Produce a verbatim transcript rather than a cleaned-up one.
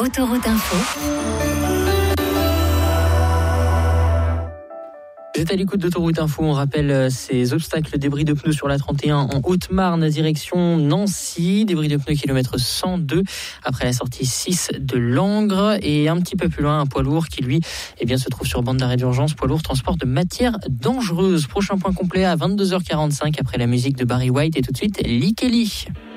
Autoroute Info. Vous êtes à l'écoute d'Autoroute Info, on rappelle ces obstacles, débris de pneus sur la trente et un en Haute-Marne, direction Nancy, débris de pneus kilomètre cent deux, après la sortie six de Langres, et un petit peu plus loin, un poids lourd qui lui eh bien, se trouve sur bande d'arrêt d'urgence, poids lourd transport de matières dangereuses. Prochain point complet à vingt-deux heures quarante-cinq après la musique de Barry White, et tout de suite, Lee Kelly.